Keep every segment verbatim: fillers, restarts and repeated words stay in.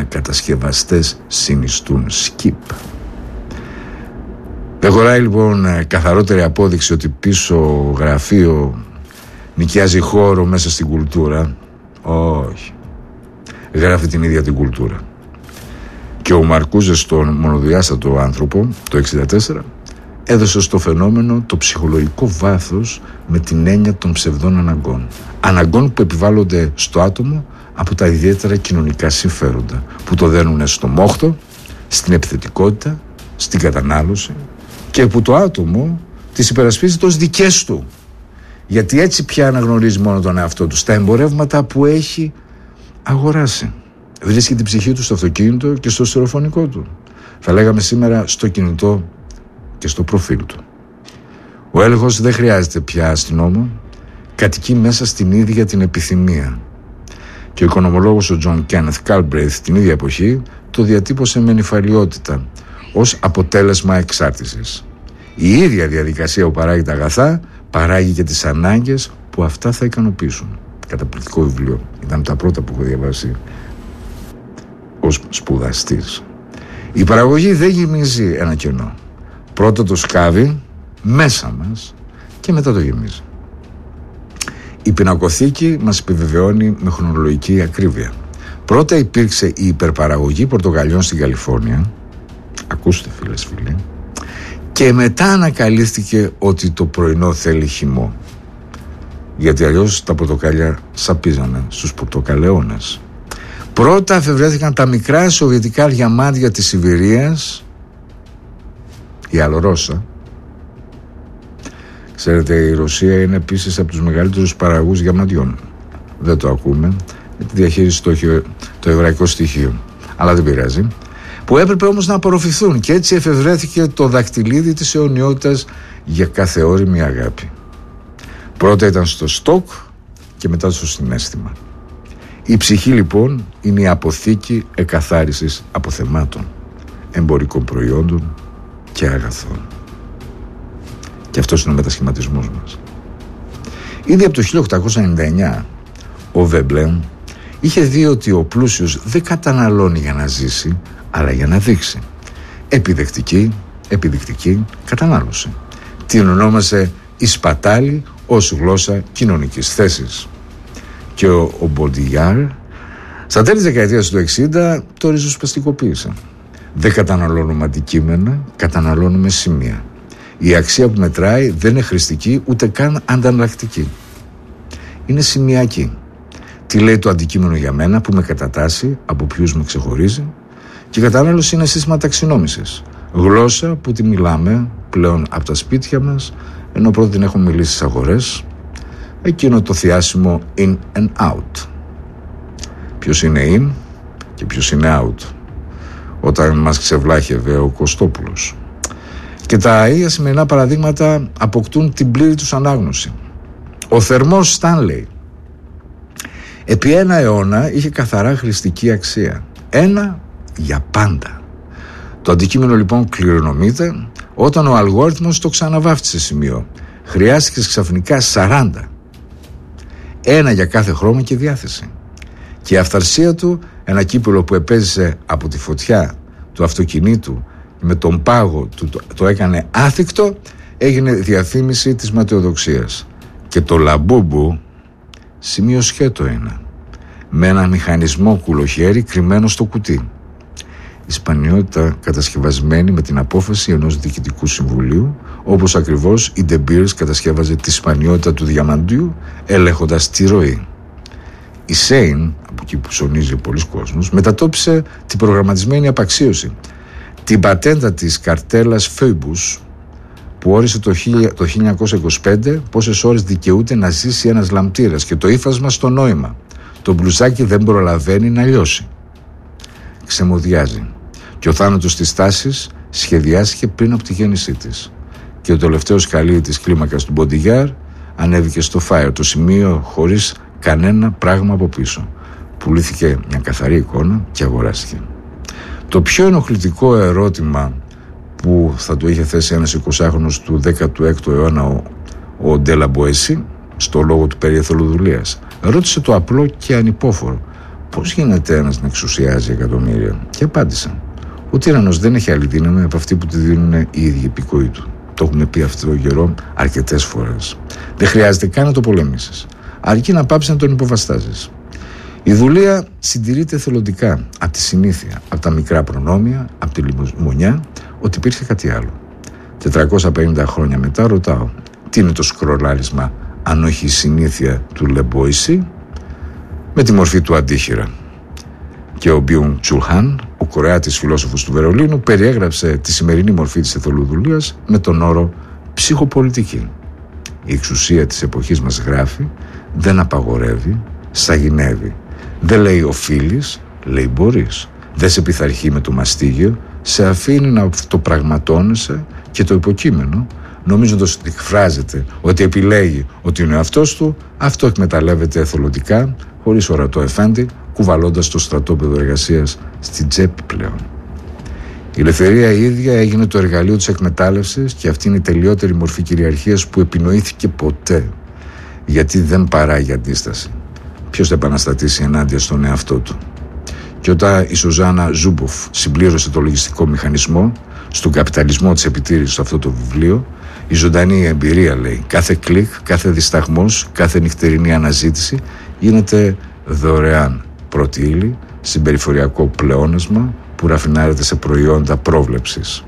κατασκευαστές συνιστούν skip. Δεν χωράει λοιπόν καθαρότερη απόδειξη ότι πίσω γραφείο νοικιάζει χώρο μέσα στην κουλτούρα. Όχι. Γράφει την ίδια την κουλτούρα. Και ο Μαρκούζε στον μονοδιάστατο άνθρωπο το εξήντα τέσσερα έδωσε στο φαινόμενο το ψυχολογικό βάθος με την έννοια των ψευδών αναγκών. Αναγκών που επιβάλλονται στο άτομο από τα ιδιαίτερα κοινωνικά συμφέροντα, που το δένουν στο μόχθο, στην επιθετικότητα, στην κατανάλωση, και που το άτομο τις υπερασπίζεται ως δικές του. Γιατί έτσι πια αναγνωρίζει μόνο τον εαυτό του στα εμπορεύματα που έχει αγοράσει. Βρίσκει την ψυχή του στο αυτοκίνητο και στο στερεοφωνικό του. Θα λέγαμε σήμερα στο κινητό και στο προφίλ του. Ο έλεγχος δεν χρειάζεται πια αστυνόμο, κατοικεί μέσα στην ίδια την επιθυμία. Και ο οικονομολόγος ο Τζον Κένεθ Κάλμπρεϊθ την ίδια εποχή το διατύπωσε με νηφαλιότητα ως αποτέλεσμα εξάρτησης. Η ίδια διαδικασία που παράγει τα αγαθά παράγει και τις ανάγκες που αυτά θα ικανοποιήσουν. Καταπληκτικό βιβλίο. Ήταν τα πρώτα που έχω διαβάσει ως σπουδαστής. Η παραγωγή δεν γεμίζει ένα κενό. Πρώτα το σκάβει μέσα μας και μετά το γεμίζει. Η πινακοθήκη μας επιβεβαιώνει με χρονολογική ακρίβεια. Πρώτα υπήρξε η υπερπαραγωγή πορτοκαλιών στην Καλιφόρνια. Ακούστε φίλες φίλοι. Και μετά ανακαλύφθηκε ότι το πρωινό θέλει χυμό. Γιατί αλλιώς τα πορτοκάλια σαπίζανε στους πορτοκαλαιώνες. Πρώτα αφευρέθηκαν τα μικρά σοβιετικά διαμάντια της Σιβηρίας, η Αλορόσα. Ξέρετε, η Ρωσία είναι επίσης από τους μεγαλύτερους παραγωγούς διαμαντιών. Δεν το ακούμε, γιατί διαχείριση το έχει το εβραϊκό στοιχείο. Αλλά δεν πειράζει. Που έπρεπε όμως να απορροφηθούν, και έτσι εφευρέθηκε το δακτυλίδι της αιωνιότητας για κάθε ώριμη αγάπη. Πρώτα ήταν στο στόκ και μετά στο συναίσθημα. Η ψυχή λοιπόν είναι η αποθήκη εκαθάρισης αποθεμάτων, εμπορικών προϊόντων και αγαθών. Και αυτός είναι ο μετασχηματισμός μας. Ήδη από το χίλια οκτακόσια ενενήντα εννιά ο Βέμπλεμ είχε δει ότι ο πλούσιος δεν καταναλώνει για να ζήσει, αλλά για να δείξει. Επιδεκτική, επιδεικτική κατανάλωση. Την ονόμασε η σπατάλη ως γλώσσα κοινωνικής θέσης. Και ο, ο Μποντιγιάρ στα τέλη της δεκαετίας του εξήντα το ριζοσπαστικοποίησε. Δεν καταναλώνουμε αντικείμενα, καταναλώνουμε σημεία. Η αξία που μετράει δεν είναι χρηστική ούτε καν ανταλλακτική. Είναι σημειακή. Τι λέει το αντικείμενο για μένα, που με κατατάσσει, από ποιους με ξεχωρίζει. Και η κατανάλωση είναι σύστημα ταξινόμησης. Γλώσσα που τη μιλάμε πλέον από τα σπίτια μας, ενώ πρώτα την έχουμε μιλήσει στις αγορές. Εκείνο το θιάσιμο in and out. Ποιος είναι in και ποιος είναι out. Όταν μας ξεβλάχευε ο Κωστόπουλος. Και τα ίδια σημερινά παραδείγματα αποκτούν την πλήρη τους ανάγνωση. Ο θερμός Στάνλεϊ επί ένα αιώνα είχε καθαρά χρηστική αξία. Ένα για πάντα. Το αντικείμενο λοιπόν κληρονομείται όταν ο αλγόριθμος το ξαναβάφτισε σημείο. Χρειάστηκε ξαφνικά σαράντα. Ένα για κάθε χρώμα και διάθεση. Και η αυθαρσία του, ένα κύπελο που επέζησε από τη φωτιά του αυτοκινήτου με τον πάγο του το, το έκανε άθικτο, έγινε διαφήμιση της ματαιοδοξίας. Και το λαμπούμπου σημείο σκέτο είναι, με ένα μηχανισμό κουλοχέρι κρυμμένο στο κουτί. Η σπανιότητα κατασκευασμένη με την απόφαση ενός διοικητικού συμβουλίου, όπως ακριβώς η De Beers κατασκεύαζε τη σπανιότητα του διαμαντίου ελέγχοντας τη ροή. Η Sein, από εκεί που ψωνίζει πολλοί κόσμος, μετατόπισε την προγραμματισμένη απαξίωση. Την πατέντα της καρτέλας Phoebus, που όρισε το χίλια εννιακόσια είκοσι πέντε πόσες ώρες δικαιούται να ζήσει ένας λαμπτήρας, και το ύφασμα στο νόημα. Το μπλουζάκι δεν προλαβαίνει να λιώσει. Ξεμοδιάζει. Και ο θάνατος της τάσης σχεδιάστηκε πριν από τη γέννησή της. Και το τελευταίο σκαλί της κλίμακας του Μποντιγιάρ ανέβηκε στο Fire, το σημείο χωρίς κανένα πράγμα από πίσω. Πουλήθηκε μια καθαρή εικόνα και αγοράστηκε. Το πιο ενοχλητικό ερώτημα που θα του είχε θέσει ένας εικοσάχρονος του δέκατου έκτου αιώνα, ο, ο Ντέλα Μποέσι, στο λόγο του περί εθελοδουλείας, ρώτησε το απλό και ανυπόφορο: πώς γίνεται ένας να εξουσιάζει εκατομμύρια? Και απάντησα: ο τύραννος δεν έχει άλλη δύναμη από αυτή που τη δίνουν οι ίδιοι υπηκόοι του. Το έχουμε πει αυτό το καιρό αρκετές φορές. Δεν χρειάζεται καν να το πολεμήσεις, αρκεί να πάψει να τον υποβαστάζεις. Η δουλεία συντηρείται θελοντικά από τη συνήθεια, από τα μικρά προνόμια, από τη λιμονιά, ότι υπήρχε κάτι άλλο. τετρακόσια πενήντα χρόνια μετά ρωτάω: τι είναι το σκρολάρισμα, αν όχι η συνήθεια του Λεμπόισι, με τη μορφή του αντίχειρα? Και ο Μπιουν Τσουλχάν, ο Κορεάτης φιλόσοφος του Βερολίνου, περιέγραψε τη σημερινή μορφή της εθελοδουλείας με τον όρο ψυχοπολιτική. Η εξουσία της εποχής μας, γράφει, δεν απαγορεύει, σαγηνεύει. Δεν λέει οφείλεις, λέει μπορείς. Δεν σε πειθαρχεί με το μαστίγιο, σε αφήνει να το πραγματώνεσαι, και το υποκείμενο, νομίζοντας ότι εκφράζεται, ότι επιλέγει ότι είναι αυτός του, αυτό εκμεταλλεύεται εθελοντικά, χωρίς ορατό εφέντη, κουβαλώντας το στρατόπεδο εργασίας στην τσέπη πλέον. Η ελευθερία η ίδια έγινε το εργαλείο της εκμετάλλευσης, και αυτή είναι η τελειότερη μορφή κυριαρχίας που επινοήθηκε ποτέ, γιατί δεν παράγει αντίσταση. Ποιος θα επαναστατήσει ενάντια στον εαυτό του? Και όταν η Σουζάννα Ζούμποφ συμπλήρωσε το λογιστικό μηχανισμό στον καπιταλισμό της επιτήρησης σε αυτό το βιβλίο, η ζωντανή εμπειρία, λέει, κάθε κλικ, κάθε δισταγμός, κάθε νυχτερινή αναζήτηση γίνεται δωρεάν πρώτη ύλη, συμπεριφοριακό πλεόνασμα που ραφινάρεται σε προϊόντα πρόβλεψης.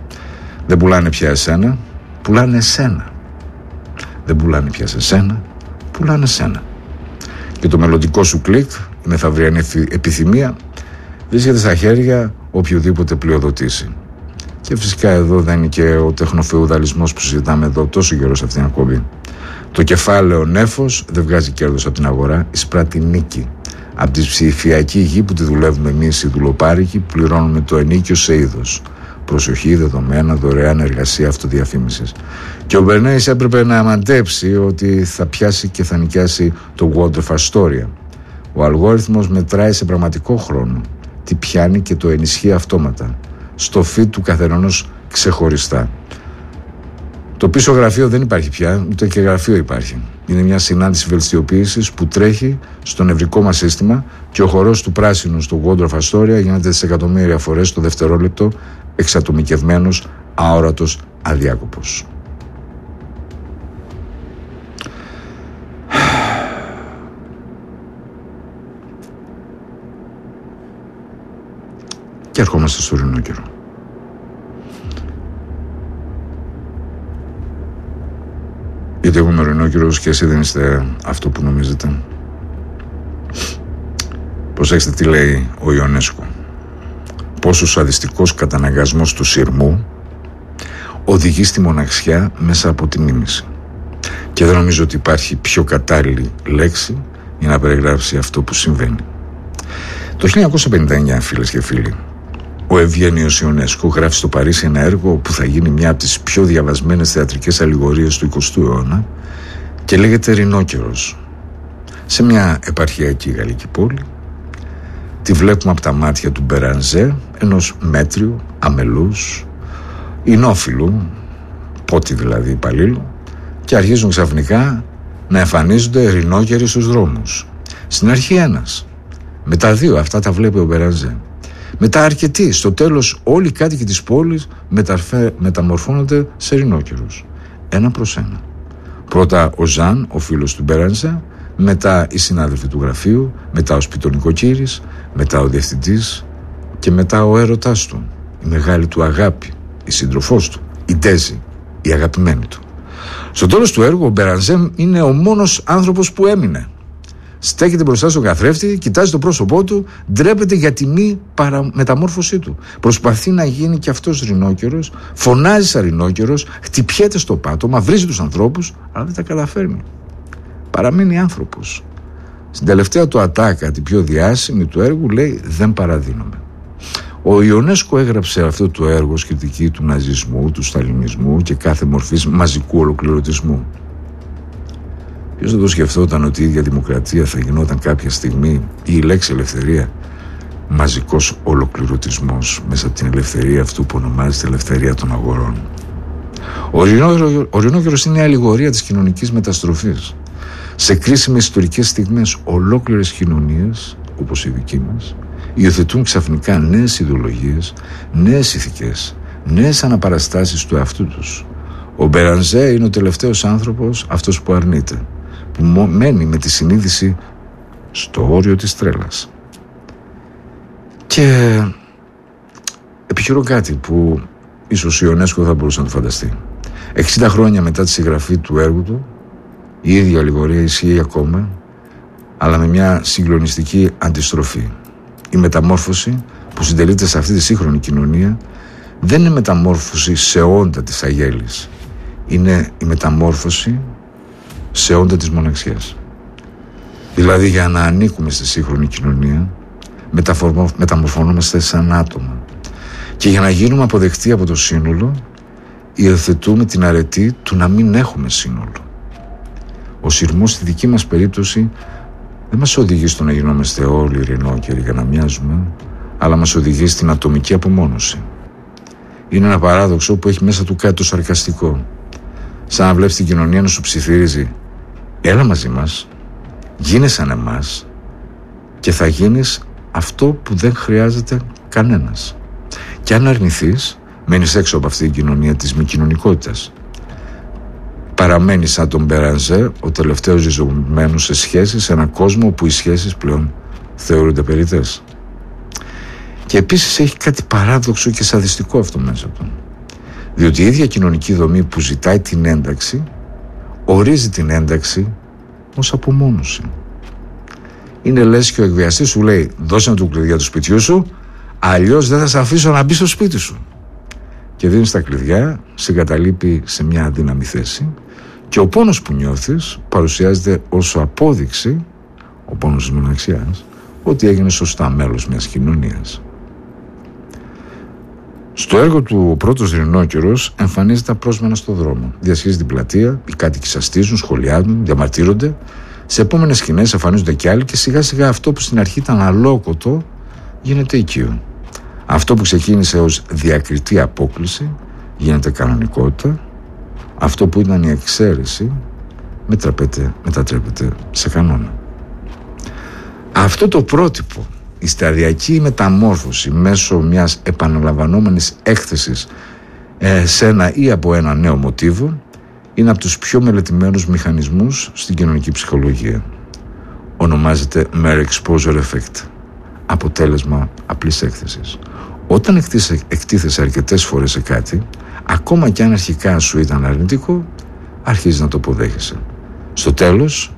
Δεν πουλάνε πια εσένα, πουλάνε εσένα. Δεν πουλάνε πια σε σένα, πουλάνε εσένα. Και το μελλοντικό σου κλικ, η μεθαυριανή επιθυμία, βρίσκεται στα χέρια οποιοδήποτε πλειοδοτήσει. Και φυσικά εδώ δεν είναι και ο τεχνοφεουδαλισμός που συζητάμε εδώ τόσο καιρό σε αυτήν την εκπομπή. Το κεφάλαιο νέφος δεν βγάζει κέρδος από την αγορά, εισπράττει νίκη. Από τη ψηφιακή γη που τη δουλεύουμε εμείς οι δουλοπάρικοι, πληρώνουμε το ενίκιο σε είδος. Προσοχή, δεδομένα, δωρεάν εργασία, αυτοδιαφήμισης. Και ο Μπερνέης έπρεπε να μαντέψει ότι θα πιάσει και θα νοικιάσει το World of Astoria. Ο αλγόριθμος μετράει σε πραγματικό χρόνο τι πιάνει και το ενισχύει αυτόματα, στο feed του καθενός ξεχωριστά. Το πίσω γραφείο δεν υπάρχει πια, ούτε και γραφείο υπάρχει. Είναι μια συνάντηση βελτιστιοποίησης που τρέχει στο νευρικό μας σύστημα, και ο χορός του πράσινου στο World of Astoria γίνεται σε εκατομμύρια φορές το δευτερόλεπτο, εξατομικευμένος, αόρατος, αδιάκοπος. Και ερχόμαστε στο ορεινό καιρό. Γιατί εγώ είμαι ορεινό καιρός και εσύ δεν είστε αυτό που νομίζετε. Προσέξτε τι λέει ο Ιονέσκο. Πόσο σαδιστικός καταναγκασμός του σειρμού οδηγεί στη μοναξιά μέσα από τη μίμηση. Και δεν νομίζω ότι υπάρχει πιο κατάλληλη λέξη για να περιγράψει αυτό που συμβαίνει. Το χίλια εννιακόσια πενήντα εννιά, φίλες και φίλοι, ο Ευγένιος Ιονέσκο γράφει στο Παρίσι ένα έργο που θα γίνει μια από τις πιο διαβασμένες θεατρικές αλληγορίες του εικοστού αιώνα και λέγεται Ρινόκερος. Σε μια επαρχιακή γαλλική πόλη τη βλέπουμε από τα μάτια του Μπερανζέ, ενός μέτριου, αμελούς, ινόφιλου, πότη δηλαδή υπαλλήλου, και αρχίζουν ξαφνικά να εμφανίζονται ρινόκεροι στους δρόμους. Στην αρχή ένας, μετά δύο, αυτά τα βλέπει ο Μπερανζέ. Μετά αρκετοί, στο τέλος όλοι οι κάτοικοι της πόλης μεταρφε... μεταμορφώνονται σε ρινόκερους, ένα προς ένα. Πρώτα ο Ζαν, ο φίλος του Μπερανζέ, μετά οι συνάδελφοι του γραφείου, μετά ο σπιτονικοκύρης, μετά ο διευθυντής και μετά ο έρωτάς του, η μεγάλη του αγάπη, η σύντροφός του, η Ντέζη, η αγαπημένη του. Στο τέλος του έργου ο Μπερανζέ είναι ο μόνος άνθρωπος που έμεινε. Στέκεται μπροστά στον καθρέφτη, κοιτάζει το πρόσωπό του, ντρέπεται για τη μη παραμεταμόρφωσή του. Προσπαθεί να γίνει κι αυτός ρινόκερος, φωνάζει σαν ρινόκερος, χτυπιέται στο πάτωμα, βρίζει τους ανθρώπους, αλλά δεν τα καταφέρνει. Παραμένει άνθρωπος. Στην τελευταία του ατάκα, την πιο διάσημη του έργου, λέει «Δεν παραδίνομαι». Ο Ιονέσκο έγραψε αυτό το έργο ως κριτική του ναζισμού, του σταλινισμού και κάθε μορφής μαζικού ολοκληρωτισμού. Ποιος δεν το σκεφτόταν ότι η ίδια δημοκρατία θα γινόταν κάποια στιγμή, ή η λέξη ελευθερία, μαζικός ολοκληρωτισμός μέσα από την ελευθερία αυτού που ονομάζεται ελευθερία των αγορών. Ο Ρινόκερος είναι η αλληγορία της κοινωνικής μεταστροφής. Σε κρίσιμες ιστορικές στιγμές ολόκληρες κοινωνίες όπως η δική μας, υιοθετούν ξαφνικά νέες ιδεολογίες, νέες ηθικές, νέες αναπαραστάσεις του εαυτού τους. Ο Μπερανζέ είναι ο τελευταίος άνθρωπος, αυτός που αρνείται, που μένει με τη συνείδηση στο όριο της τρέλας. Και επιχειρώ κάτι που ίσως η UNESCO θα μπορούσε να το φανταστεί. εξήντα χρόνια μετά τη συγγραφή του έργου του, η ίδια αλληγορία ισχύει ακόμα, αλλά με μια συγκλονιστική αντιστροφή. Η μεταμόρφωση που συντελείται σε αυτή τη σύγχρονη κοινωνία δεν είναι μεταμόρφωση σε όντα της αγέλης. Είναι η μεταμόρφωση σε όντα της μοναξιάς. Δηλαδή, για να ανήκουμε στη σύγχρονη κοινωνία, μεταμορφωνόμαστε σαν άτομα. Και για να γίνουμε αποδεκτοί από το σύνολο, υιοθετούμε την αρετή του να μην έχουμε σύνολο. Ο σειρμός στη δική μας περίπτωση δεν μας οδηγεί στο να γινόμαστε όλοι ειρηνόκεροι για να μοιάζουμε, αλλά μας οδηγεί στην ατομική απομόνωση. Είναι ένα παράδοξο που έχει μέσα του κάτι το σαρκαστικό. Σαν να βλέπεις την κοινωνία να σου ψιθυρίζει, έλα μαζί μας, γίνε σαν εμάς και θα γίνεις αυτό που δεν χρειάζεται κανένας. Και αν αρνηθείς, μένεις έξω από αυτή την κοινωνία της μη κοινωνικότητας. Παραμένεις σαν τον Μπερανζέ, ο τελευταίος ριζωμένος σε σχέσεις, σε έναν κόσμο όπου οι σχέσεις πλέον θεωρούνται περιττές. Και επίσης έχει κάτι παράδοξο και σαδιστικό αυτό μέσα του. Διότι η ίδια κοινωνική δομή που ζητάει την ένταξη, ορίζει την ένταξη ως απομόνωση. Είναι λες και ο εκβιαστής σου λέει, δώσε μου το κλειδιά του σπιτιού σου, αλλιώς δεν θα σε αφήσω να μπει στο σπίτι σου. Και δίνεις τα κλειδιά, σε εγκαταλείπει σε μια αδύναμη θέση και ο πόνος που νιώθεις παρουσιάζεται ως απόδειξη, ο πόνος της μοναξιάς, ότι έγινε σωστά μέλος μιας κοινωνίας. Στο έργο του «Ο πρώτος Ειρηνόκερος» εμφανίζεται απρόσμενα στο δρόμο. Διασχίζει την πλατεία, οι κάτοικοι σαστίζουν, σχολιάζουν, διαμαρτύρονται. Σε επόμενες σκηνές εμφανίζονται κι άλλοι και σιγά σιγά αυτό που στην αρχή ήταν αλόκοτο γίνεται οικείο. Αυτό που ξεκίνησε ως διακριτή απόκλιση γίνεται κανονικότητα. Αυτό που ήταν η εξαίρεση μετατρέπεται σε κανόνα. Αυτό το πρότυπο, η σταδιακή μεταμόρφωση μέσω μιας επαναλαμβανόμενης έκθεσης ε, σε ένα ή από ένα νέο μοτίβο, είναι από τους πιο μελετημένους μηχανισμούς στην κοινωνική ψυχολογία. Ονομάζεται mere exposure effect, αποτέλεσμα απλής έκθεσης. Όταν εκτίθεσαι αρκετές φορές σε κάτι, ακόμα και αν αρχικά σου ήταν αρνητικό, αρχίζεις να το αποδέχεσαι. Στο τέλος,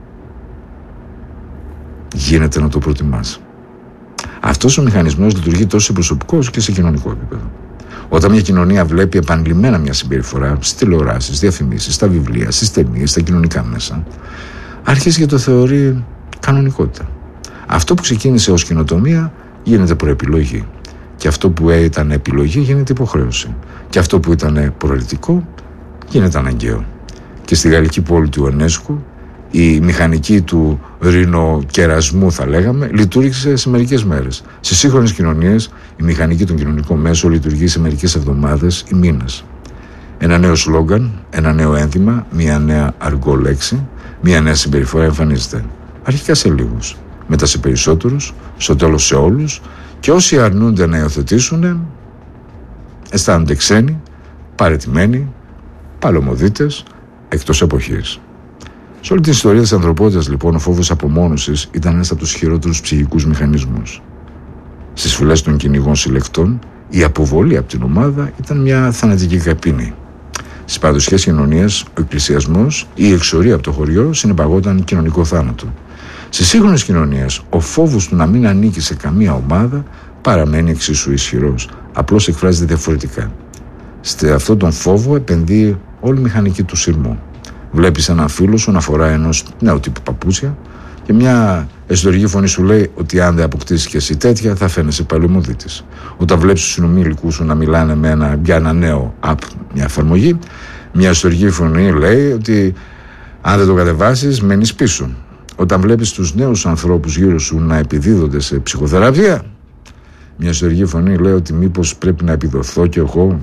γίνεται να το προτιμάς. Αυτός ο μηχανισμός λειτουργεί τόσο σε προσωπικό όσο και σε κοινωνικό επίπεδο. Όταν μια κοινωνία βλέπει επανειλημμένα μια συμπεριφορά στις τηλεοράσεις, διαφημίσεις, στα βιβλία, στις ταινίες, στα κοινωνικά μέσα, αρχίζει και το θεωρεί κανονικότητα. Αυτό που ξεκίνησε ως καινοτομία γίνεται προεπιλογή. Και αυτό που ήταν επιλογή γίνεται υποχρέωση. Και αυτό που ήταν προαιρετικό γίνεται αναγκαίο. Και στη γαλλική πόλη του Ιονέσκου η μηχανική του ρινοκερασμού, θα λέγαμε, λειτουργήσε σε μερικές μέρες. Σε σύγχρονες κοινωνίες η μηχανική των κοινωνικών μέσων λειτουργεί σε μερικές εβδομάδες ή μήνες. Ένα νέο σλόγγαν, ένα νέο ένθιμα, μια νέα αργό λέξη, μια νέα συμπεριφορά εμφανίζεται. Αρχικά σε λίγους, μετά σε περισσότερους, στο τέλος σε όλους, και όσοι αρνούνται να υιοθετήσουν αισθάνονται ξένοι, παραιτημένοι, παλαιομοδίτες, εκτός εποχής. Σε όλη την ιστορία της ανθρωπότητας, λοιπόν, ο φόβος απομόνωσης ήταν ένας από τους χειρότερους ψυχικούς μηχανισμούς. Στις φυλές των κυνηγών συλλεκτών, η αποβολή από την ομάδα ήταν μια θανατική καπίνη. Στις παραδοσιακές κοινωνίες, ο εκκλησιασμός ή η εξορία από το χωριό συνεπαγόταν κοινωνικό θάνατο. Στις σύγχρονες κοινωνίες, ο φόβος του να μην ανήκει σε καμία ομάδα παραμένει εξίσου ισχυρός. Απλώς εκφράζεται διαφορετικά. Σε αυτόν τον φόβο επενδύει όλη η μηχανική του σειρμού. Βλέπεις έναν φίλο σου να φοράει ενός νέου τύπου παπούτσια και μια εσωτερική φωνή σου λέει ότι αν δεν αποκτήσεις και εσύ τέτοια θα φαίνεσαι παλαιομοδίτης. Όταν βλέπεις τους συνομήλικους σου να μιλάνε με ένα, για ένα νέο app, μια εφαρμογή, μια εσωτερική φωνή λέει ότι αν δεν το κατεβάσεις μένεις πίσω. Όταν βλέπεις τους νέους ανθρώπους γύρω σου να επιδίδονται σε ψυχοθεραπεία, μια εσωτερική φωνή λέει ότι μήπως πρέπει να επιδοθώ κι εγώ,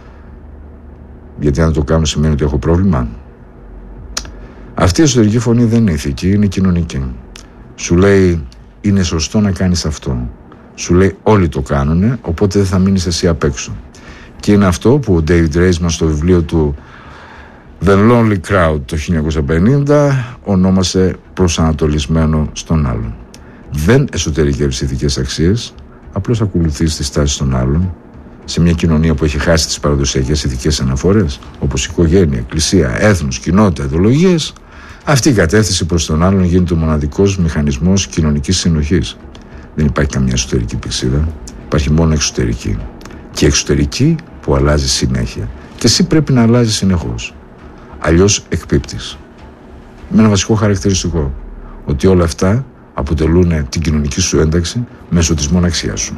γιατί αν το κάνω σημαίνει ότι έχω πρόβλημα. Αυτή η εσωτερική φωνή δεν είναι ηθική, είναι κοινωνική. Σου λέει είναι σωστό να κάνεις αυτό. Σου λέει όλοι το κάνουνε, οπότε δεν θα μείνεις εσύ απ' έξω. Και είναι αυτό που ο David Reisman στο βιβλίο του The Lonely Crowd το χίλια εννιακόσια πενήντα ονόμασε προσανατολισμένο στον άλλον. Δεν εσωτερικεύεις ηθικές αξίες, απλώς ακολουθείς τις τάσεις των άλλων. Σε μια κοινωνία που έχει χάσει τις παραδοσιακές ηθικές αναφορές, όπως οικογένεια, εκκλησία, έθνος, κοινότητα, ιδεολογίες, αυτή η κατεύθυνση προς τον άλλον γίνεται ο μοναδικός μηχανισμός κοινωνικής συνοχής. Δεν υπάρχει καμιά εσωτερική πηξίδα, υπάρχει μόνο εξωτερική. Και εξωτερική που αλλάζει συνέχεια. Και εσύ πρέπει να αλλάζεις συνεχώς. Αλλιώς εκπίπτεις. Με ένα βασικό χαρακτηριστικό, ότι όλα αυτά αποτελούν την κοινωνική σου ένταξη μέσω της μοναξιάς σου.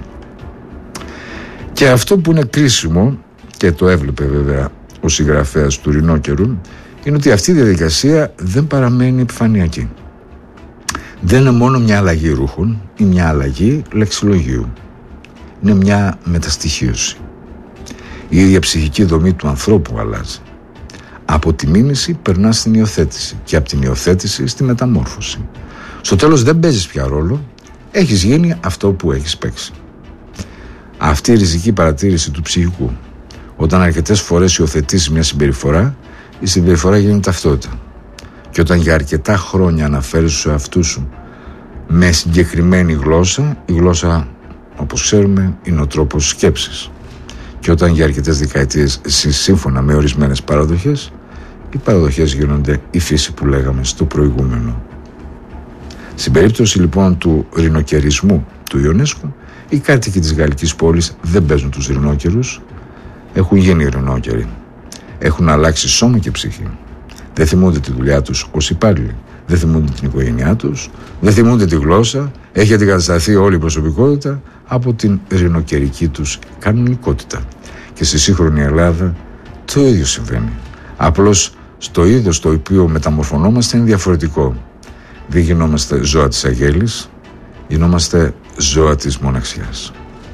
Και αυτό που είναι κρίσιμο, και το έβλεπε βέβαια ο συγγραφέας του Ρινόκερου, είναι ότι αυτή η διαδικασία δεν παραμένει επιφανειακή. Δεν είναι μόνο μια αλλαγή ρούχων ή μια αλλαγή λεξιλογίου. Είναι μια μεταστοιχίωση. Η ίδια ψυχική δομή του ανθρώπου αλλάζει. Από τη μίμηση περνά στην υιοθέτηση και από την υιοθέτηση στη μεταμόρφωση. Στο τέλος δεν παίζεις πια ρόλο, έχεις γίνει αυτό που έχεις παίξει. Αυτή η ριζική παρατήρηση του ψυχικού. Όταν αρκετές φορές υιοθετήσεις μια συμπεριφορά, η συμπεριφορά γίνει ταυτότητα. Και όταν για αρκετά χρόνια αναφέρεις στους εαυτούς σου με συγκεκριμένη γλώσσα, η γλώσσα, όπως ξέρουμε, είναι ο τρόπος σκέψης. Και όταν για αρκετές δεκαετίες σύμφωνα με ορισμένες παραδοχές, οι παραδοχές γίνονται η φύση που λέγαμε στο προηγούμενο. Στην περίπτωση λοιπόν του ρινοκερισμού του Ιονέσκου, οι κάτοικοι της γαλλικής πόλης δεν παίζουν τους ρινόκερους, έχουν γίνει ρινόκεροι. Έχουν αλλάξει σώμα και ψυχή. Δεν θυμούνται τη δουλειά τους ως υπάλληλοι. Δεν θυμούνται την οικογένειά τους. Δεν θυμούνται τη γλώσσα. Έχει αντικατασταθεί όλη η προσωπικότητα από την ρινοκερική τους κανονικότητα. Και στη σύγχρονη Ελλάδα το ίδιο συμβαίνει. Απλώς στο είδος στο οποίο μεταμορφωνόμαστε είναι διαφορετικό. Δεν γινόμαστε ζώα της αγέλης, γινόμαστε ζώα της μοναξιάς.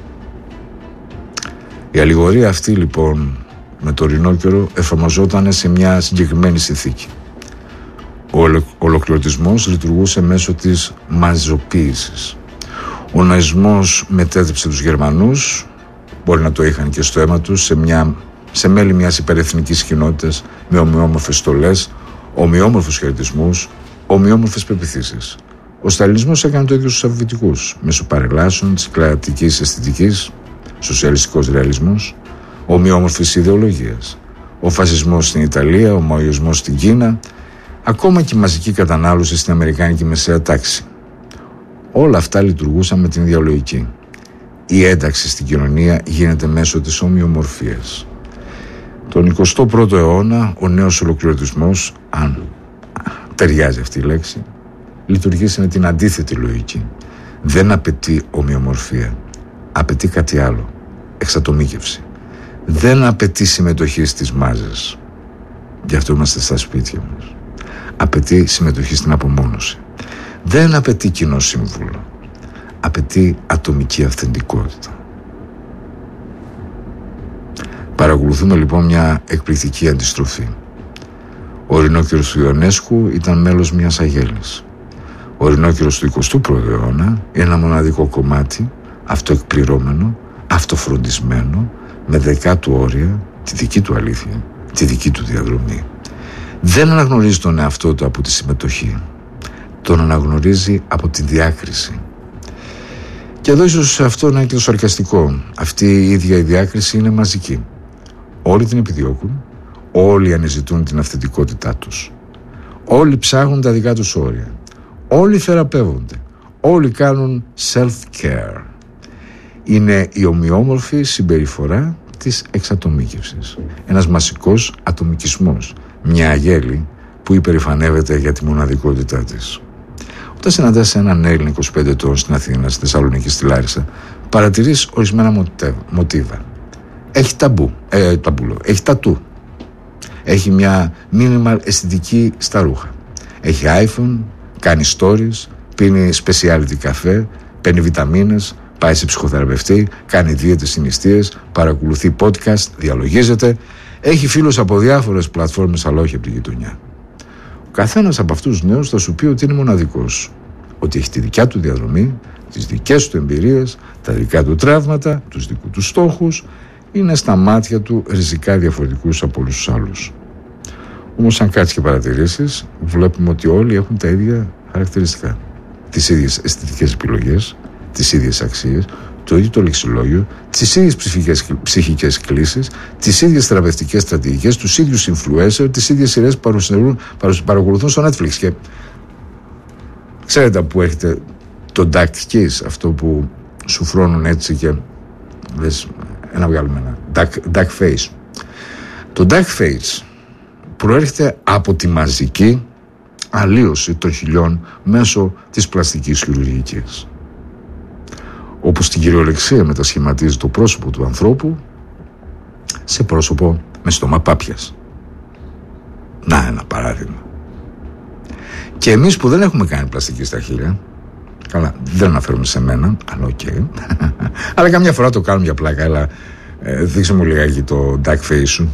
Η αλληγορία αυτή λοιπόν με το ρινόκερο εφαρμοζόταν σε μια συγκεκριμένη συνθήκη. Ο ολοκληρωτισμός λειτουργούσε μέσω της μαζοποίησης. Ο ναζισμός μετέτρεψε τους Γερμανούς, μπορεί να το είχαν και στο αίμα τους, σε, μια, σε μέλη μιας υπερεθνικής κοινότητας με ομοιόμορφες στολές, ομοιόμορφους χαιρετισμούς, ομοιόμορφες πεποιθήσεις. Ο Σταλινισμός έκανε το ίδιο στους Σοβιετικούς, μέσω παρελάσεων της κρατικής αισθητικής, σοσιαλιστικός ρεαλισμός, ομοιόμορφης ιδεολογίας. Ο φασισμός στην Ιταλία, ο μαοϊσμός στην Κίνα, ακόμα και η μαζική κατανάλωση στην αμερικάνικη μεσαία τάξη. Όλα αυτά λειτουργούσαν με την ίδια λογική. Η ένταξη στην κοινωνία γίνεται μέσω της ομοιομορφίας. Τον εικοστό πρώτο αιώνα ο νέος ολοκληρωτισμός, αν ταιριάζει αυτή η λέξη, λειτουργήσει με την αντίθετη λογική. Δεν απαιτεί ομοιομορφία. Απαιτεί κάτι άλλο. Εξατομίκευση. Δεν απαιτεί συμμετοχή στις μάζες. Γι' αυτό είμαστε στα σπίτια μας. Απαιτεί συμμετοχή στην απομόνωση. Δεν απαιτεί κοινό σύμβουλο. Απαιτεί ατομική αυθεντικότητα. Παρακολουθούμε λοιπόν μια εκπληκτική αντιστροφή. Ο ρινόκερος του Ιονέσκου ήταν μέλος μιας αγέλης. Ο ρινόκερος του εικοστού πρώτου αιώνα είναι ένα μοναδικό κομμάτι, αυτοεκπληρώμενο, αυτοφροντισμένο, με δικά του όρια, τη δική του αλήθεια, τη δική του διαδρομή. Δεν αναγνωρίζει τον εαυτό του από τη συμμετοχή. Τον αναγνωρίζει από τη διάκριση. Και εδώ ίσως αυτό να είναι και το σαρκαστικό. Αυτή η ίδια η διάκριση είναι μαζική. Όλοι την επιδιώκουν, όλοι αναζητούν την αυθεντικότητά τους. Όλοι ψάχνουν τα δικά τους όρια. Όλοι θεραπεύονται. Όλοι κάνουν self-care. Είναι η ομοιόμορφη συμπεριφορά της εξατομίκευσης. Ένας μασικός ατομικισμός. Μια αγέλη που υπερηφανεύεται για τη μοναδικότητά της. Όταν συναντάς έναν Έλληνα είκοσι πέντε ετών στην Αθήνα, στη Θεσσαλονίκη, στη Λάρισα, παρατηρείς ορισμένα μοτίβα. Έχει ταμπού, ε, ταμπούλο, έχει τατού. Έχει μια minimal αισθητική στα ρούχα. Έχει iPhone, κάνει stories, πίνει specialty καφέ, παίρνει βιταμίνες, πάει σε ψυχοθεραπευτή, κάνει δίαιτες συνιστίες, παρακολουθεί podcast, διαλογίζεται. Έχει φίλους από διάφορες πλατφόρμες, αλλά όχι από τη γειτονιά. Ο καθένας από αυτούς τους νέους θα σου πει ότι είναι μοναδικός. ότι έχει τη δικιά του διαδρομή, τις δικές του εμπειρίες, τα δικά του τραύματα, τους δικούς του στόχους, είναι στα μάτια του ριζικά διαφορετικούς από όλους τους άλλους. Όμως αν κάτσεις και παρατηρήσεις, βλέπουμε ότι όλοι έχουν τα ίδια χαρακτηριστικά. Τις ίδιες αισθητικές επιλογές, τις ίδιες αξίες, το ίδιο το λεξιλόγιο, τις ίδιες ψυχικές, ψυχικές κλίσεις, τις ίδιες θεραπευτικές στρατηγικές, τους ίδιους influencer, τις ίδιες σειρές που παρακολουθούν στο Netflix. Και ξέρετε από πού έρχεται το duck kiss, αυτό που σου φρώνουν έτσι και λες ένα βγάλουμε ένα duck, duck face. Το duck face προέρχεται από τη μαζική αλλίωση των χιλιών μέσω της πλαστικής χειρουργικής, όπου στην κυριολεξία μετασχηματίζει το πρόσωπο του ανθρώπου σε πρόσωπο με στόμα πάπιας. Να ένα παράδειγμα. Και εμείς που δεν έχουμε κάνει πλαστική στα χείλια, καλά, δεν αναφέρομαι σε μένα, αλλά οκ, okay. Αλλά καμιά φορά το κάνουμε για πλάκα. Έλα, ε, δείξε μου λιγάκι το duck face σου.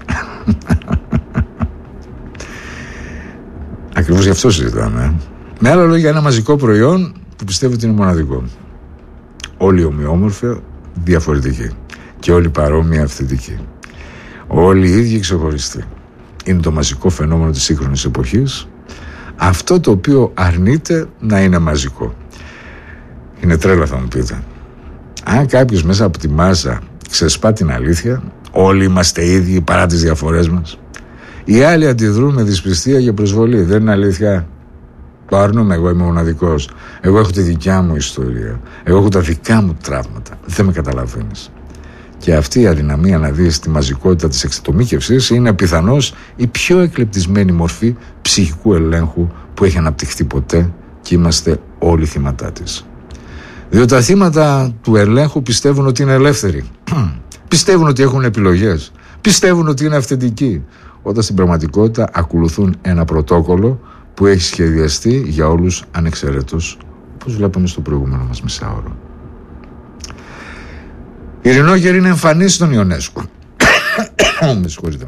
Ακριβώς γι' αυτό συζητάμε. Ε. Με άλλα λόγια, ένα μαζικό προϊόν που πιστεύω ότι είναι μοναδικό. Όλοι ομοιόμορφοι, διαφορετικοί. Και όλοι παρόμοια αυθεντικοί. Όλοι οι ίδιοι ξεχωριστοί. Είναι το μαζικό φαινόμενο της σύγχρονης εποχής. Αυτό το οποίο αρνείται να είναι μαζικό. Είναι τρέλα, θα μου πείτε. Αν κάποιος μέσα από τη μάζα ξεσπά την αλήθεια, όλοι είμαστε ίδιοι παρά τις διαφορές μας. Οι άλλοι αντιδρούν με δυσπιστία για προσβολή. Δεν είναι αλήθεια. Το αρνούμε. Εγώ είμαι μοναδικός. Εγώ έχω τη δικιά μου ιστορία. Εγώ έχω τα δικά μου τραύματα. Δεν με καταλαβαίνεις. Και αυτή η αδυναμία να δεις τη μαζικότητα της εξατομίκευσης είναι πιθανώς η πιο εκλεπτισμένη μορφή ψυχικού ελέγχου που έχει αναπτυχθεί ποτέ, και είμαστε όλοι θύματά της. Διότι τα θύματα του ελέγχου πιστεύουν ότι είναι ελεύθεροι. Πιστεύουν ότι έχουν επιλογές. Πιστεύουν ότι είναι αυθεντικοί. Όταν στην πραγματικότητα ακολουθούν ένα πρωτόκολλο που έχει σχεδιαστεί για όλους ανεξαιρέτως, όπως βλέπαμε στο προηγούμενο μας μισάωρο. Οι ειρηνόγεροι είναι εμφανείς στον Ιονέσκο. Με συγχωρείτε.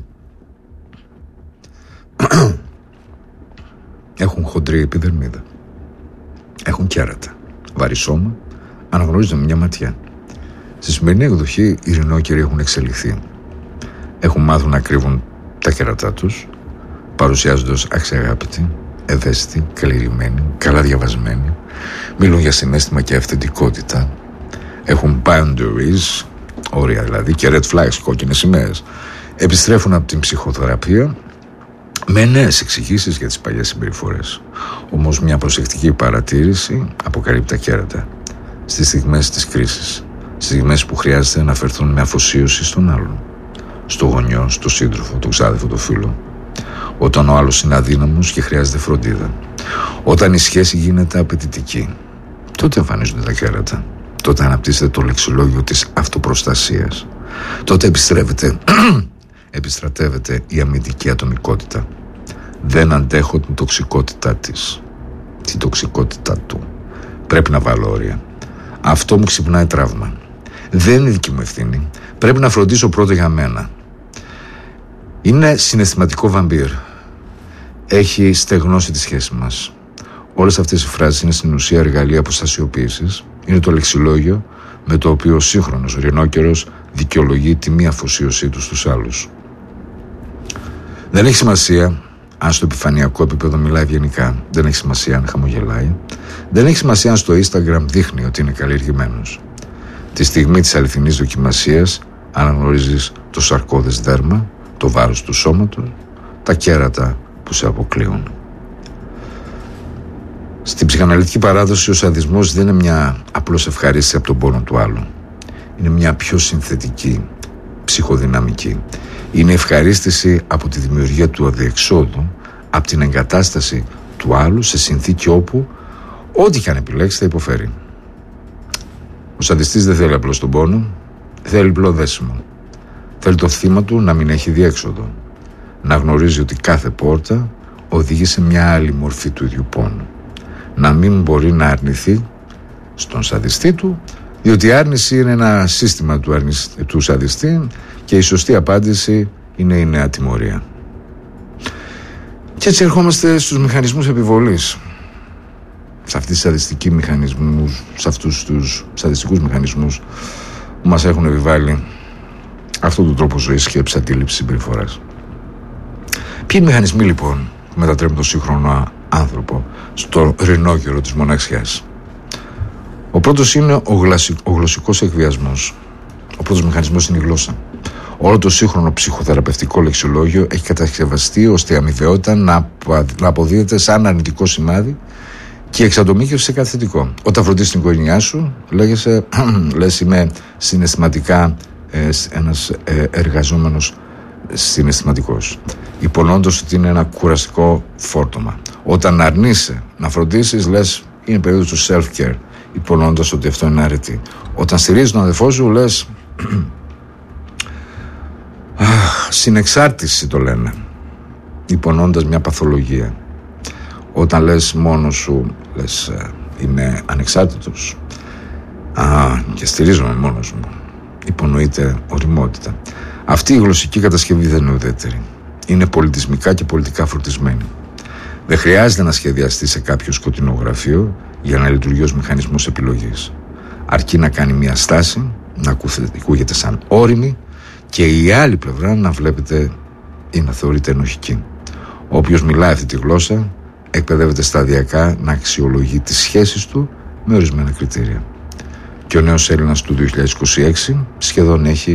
Έχουν χοντρή επιδερμίδα. Έχουν κέρατα. Βαρύ σώμα. Αναγνωρίζονται με μια ματιά. Στη σημερινή εκδοχή οι ειρηνόκεροι έχουν εξελιχθεί. Έχουν μάθει να κρύβουν τα κέρατά τους, παρουσιάζοντας αξιαγάπητοι, ευαίσθητοι, καλλιεργημένοι, καλά διαβασμένοι. Μιλούν για συναίσθημα και αυθεντικότητα. Έχουν boundaries, όρια δηλαδή, και red flags, κόκκινες σημαίες. Επιστρέφουν από την ψυχοθεραπεία με νέες εξηγήσεις για τις παλιές συμπεριφορές. Όμως μια προσεκτική παρατήρηση αποκαλύπτει τα κέρατα στις στιγμές της κρίσης, στις στιγμές που χρειάζεται να φερθούν με αφοσίωση στον άλλον, στο γονιό, στο σύντροφο, τον ξάδερφο, το φίλο. Όταν ο άλλος είναι αδύναμος και χρειάζεται φροντίδα. Όταν η σχέση γίνεται απαιτητική, τότε εμφανίζονται τα κέρατα. Τότε αναπτύσσεται το λεξιλόγιο της αυτοπροστασίας. Τότε επιστρέφεται, επιστρατεύεται η αμυντική ατομικότητα. Δεν αντέχω την τοξικότητά της, την τοξικότητά του. Πρέπει να βάλω όρια. Αυτό μου ξυπνάει τραύμα. Δεν είναι δική μου ευθύνη. Πρέπει να φροντίσω πρώτα για μένα. Είναι συναισθηματικό βαμπύρ. Έχει στεγνώσει τη σχέση μας. Όλες αυτές οι φράσεις είναι στην ουσία εργαλεία αποστασιοποίησης. Είναι το λεξιλόγιο με το οποίο ο σύγχρονος ειρηνόκερος δικαιολογεί τη μη αφοσίωσή του στους άλλους. Δεν έχει σημασία αν στο επιφανειακό επίπεδο μιλάει ευγενικά. Δεν έχει σημασία αν χαμογελάει. Δεν έχει σημασία αν στο Instagram δείχνει ότι είναι καλλιεργημένος. Τη στιγμή της αληθινής δοκιμασίας αναγνωρίζεις το σαρκώδες δέρμα, το βάρος του σώματος, τα κέρατα που σε αποκλείουν. Στην ψυχαναλυτική παράδοση ο σαδισμός δεν είναι μια απλώς ευχαρίστηση από τον πόνο του άλλου. Είναι μια πιο συνθετική, ψυχοδυναμική. Είναι ευχαρίστηση από τη δημιουργία του αδιεξόδου, από την εγκατάσταση του άλλου σε συνθήκη όπου ό,τι και αν επιλέξει θα υποφέρει. Ο σαντιστής δεν θέλει απλώς τον πόνο, θέλει απλό δέσιμο. Θέλει το θύμα του να μην έχει διέξοδο. Να γνωρίζει ότι κάθε πόρτα οδηγεί σε μια άλλη μορφή του ίδιου πόνου. Να μην μπορεί να αρνηθεί στον σαδιστή του, διότι η άρνηση είναι ένα σύστημα του, αρνησ... του σαδιστή και η σωστή απάντηση είναι η νέα τιμωρία. Και έτσι ερχόμαστε στους μηχανισμούς επιβολής. σε αυτούς τους σαδιστικούς μηχανισμούς, σε αυτούς τους σαδιστικούς μηχανισμούς που μας έχουν επιβάλει αυτόν τον τρόπο ζωής, σκέψης, αντίληψης, συμπεριφοράς. Ποιοι μηχανισμοί λοιπόν που μετατρέπουν τον σύγχρονο άνθρωπο στο ρινόκερο της μοναξιάς? Ο πρώτος είναι ο, γλασι... ο γλωσσικός εκβιασμός. Ο πρώτος μηχανισμός είναι η γλώσσα. Όλο το σύγχρονο ψυχοθεραπευτικό λεξιολόγιο έχει κατασκευαστεί ώστε η αμοιβαιότητα να αποδίδεται σαν αρνητικό σημάδι και η εξατομίκευση σε κάτι θετικό. Όταν φροντίσεις την οικογένειά σου, λέγεσαι, λες είμαι συναισθηματικά ε, ένας ε, εργαζόμενος συναισθηματικός, υπονοώντας ότι είναι ένα κουραστικό φόρτωμα. Όταν αρνείσαι να φροντίσεις, λες είναι περίοδος του self-care, υπονοώντας ότι αυτό είναι αρετή. Όταν στηρίζεις τον αδελφό σου, λες συνεξάρτηση, το λένε, υπονοώντας μια παθολογία. Όταν λες μόνος σου, λες είμαι ανεξάρτητος Α, και στηρίζομαι μόνος μου, υπονοείται οριμότητα. Αυτή η γλωσσική κατασκευή δεν είναι ουδέτερη. Είναι πολιτισμικά και πολιτικά φορτισμένη. Δεν χρειάζεται να σχεδιαστεί σε κάποιο σκοτεινό γραφείο για να λειτουργεί ως μηχανισμός επιλογής. Αρκεί να κάνει μια στάση, να ακούγεται σαν όριμη και η άλλη πλευρά να βλέπετε ή να θεωρείται ενοχική. Όποιος μιλάει αυτή τη γλώσσα εκπαιδεύεται σταδιακά να αξιολογεί τις σχέσεις του με ορισμένα κριτήρια. Και ο νέος Έλληνας του δύο χιλιάδες είκοσι έξι σχεδόν έχει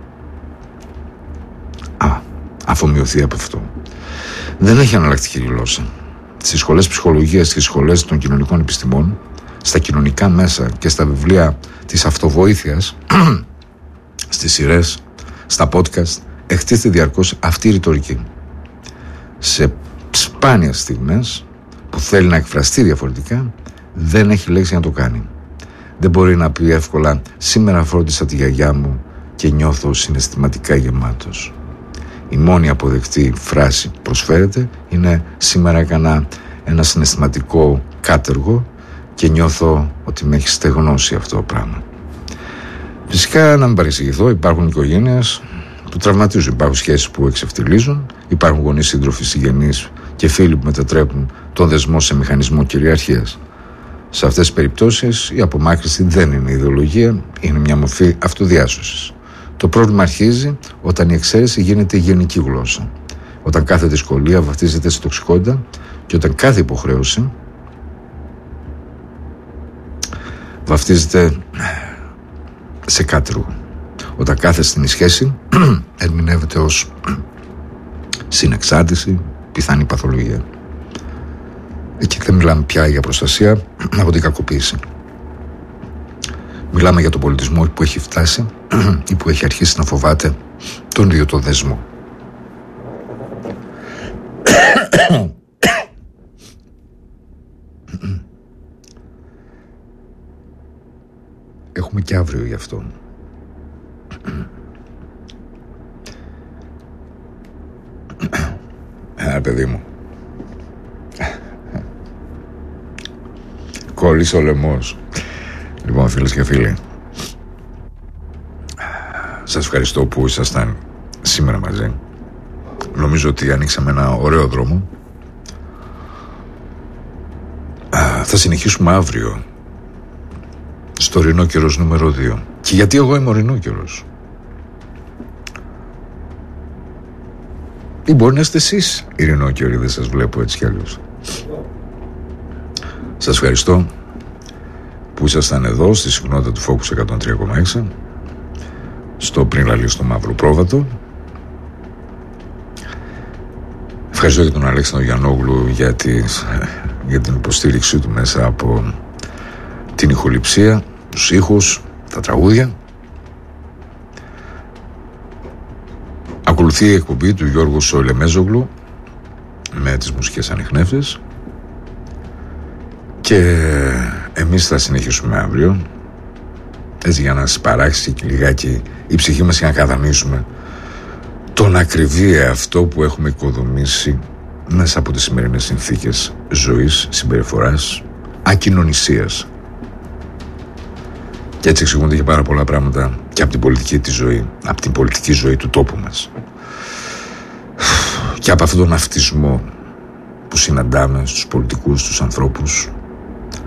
α, αφομοιωθεί από αυτό. Δεν έχει αναλλακτική γλώσσα. Στις σχολές ψυχολογίας και στις σχολές των κοινωνικών επιστημών, στα κοινωνικά μέσα και στα βιβλία της αυτοβοήθειας, στις σειρές, στα podcast, εκτίθεται διαρκώς αυτή η ρητορική. Σε σπάνιες στιγμές που θέλει να εκφραστεί διαφορετικά, δεν έχει λέξη να το κάνει. Δεν μπορεί να πει εύκολα σήμερα φρόντισα τη γιαγιά μου και νιώθω συναισθηματικά γεμάτος. Η μόνη αποδεκτή φράση που προσφέρεται είναι σήμερα έκανα ένα συναισθηματικό κάτεργο και νιώθω ότι με έχει στεγνώσει αυτό το πράγμα. Φυσικά, να μην παρεξηγηθώ, υπάρχουν οικογένειες που τραυματίζουν, υπάρχουν σχέσεις που εξευτελίζουν, υπάρχουν γονείς, σύντροφοι, συγγενείς και φίλοι που μετατρέπουν τον δεσμό σε μηχανισμό κυριαρχίας. Σε αυτές τις περιπτώσεις η απομάκρυνση δεν είναι ιδεολογία, είναι μια μορφή αυτοδιάσωσης. Το πρόβλημα αρχίζει όταν η εξαίρεση γίνεται η γενική γλώσσα. Όταν κάθε δυσκολία βαφτίζεται σε τοξικότητα και όταν κάθε υποχρέωση βαφτίζεται σε κάτεργο. Όταν κάθε στενή σχέση ερμηνεύεται ως συνεξάρτηση, πιθανή παθολογία. Εκεί δεν μιλάμε πια για προστασία από την κακοποίηση. Μιλάμε για τον πολιτισμό που έχει φτάσει ή που έχει αρχίσει να φοβάται τον ίδιο το δεσμό. Έχουμε και αύριο γι' αυτό. Ε, παιδί μου. Κόλλησε ο λαιμός. Λοιπόν, φίλες και φίλοι, σας ευχαριστώ που ήσασταν σήμερα μαζί. Νομίζω ότι ανοίξαμε ένα ωραίο δρόμο. Θα συνεχίσουμε αύριο στο Ρινόκερος νούμερο δύο. Και γιατί εγώ είμαι ο Ρινόκερος? Ή μπορεί να είστε εσείς οι Ρινόκεροι, δεν σας βλέπω έτσι κι αλλιώς. Σας ευχαριστώ που ήσασταν εδώ στη συχνότητα του Focus εκατόν τρία κόμμα έξι, στο πριν λαλεί στο μαύρο πρόβατο. Ευχαριστώ και τον Αλέξανδρο Γιαννόγλου για, τις, για την υποστήριξή του μέσα από την ηχοληψία, τους ήχους, τα τραγούδια. Ακολουθεί η εκπομπή του Γιώργου Σοηλεμέζογλου με τις μουσικές ανιχνεύσεις και εμείς θα συνεχίσουμε αύριο, έτσι, για να σας παράξει και λιγάκι η ψυχή μας για να κατανοήσουμε τον ακριβή αυτό που έχουμε οικοδομήσει μέσα από τις σημερινές συνθήκες ζωής, συμπεριφοράς, ακοινωνισίας. Και έτσι εξηγούνται και πάρα πολλά πράγματα και από την πολιτική τη ζωή, από την πολιτική ζωή του τόπου μας και από αυτόν τον αυτισμό που συναντάμε στους πολιτικούς, στους ανθρώπους,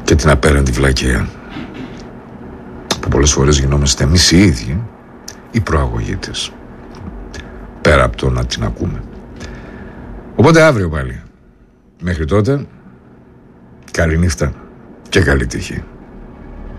και την απέραντη βλακεία που πολλές φορές γινόμαστε εμείς οι ίδιοι οι προαγωγοί της, πέρα από το να την ακούμε. Οπότε αύριο πάλι. Μέχρι τότε, καλή νύχτα και καλή τύχη.